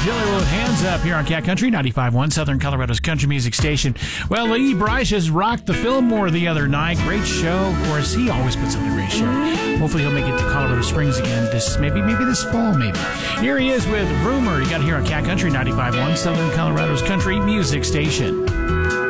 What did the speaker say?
Jelly Roll Hands Up here on Cat Country 95.1, Southern Colorado's country music station. Well, Lee Bryce just rocked the Fillmore the other night. Great show. Of course, he always puts on a great show. Hopefully he'll make it to Colorado Springs again maybe this fall, maybe. Here he is with Rumor. You got it here on Cat Country 95.1, Southern Colorado's country music station.